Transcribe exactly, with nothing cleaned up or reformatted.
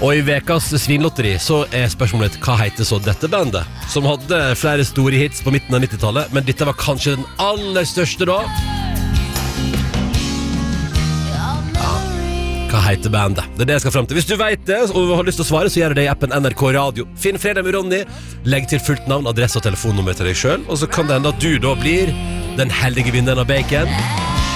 Og i vekas svinlotteri så er spørsmålet hva heter så dette bandet, som hadde flere store hits på midten av nittitallet, men dette var kanskje den aller største da. Hva heter bandet? Det er det jeg skal frem til. Hvis du vet det og har lyst til å svare, så gjør det i appen N R K Radio. Finn Fredag med Ronny, legg til fullt navn, adresse og telefonnummer til deg selv, og så kan det hende at du da blir den heldige vinneren av bacon.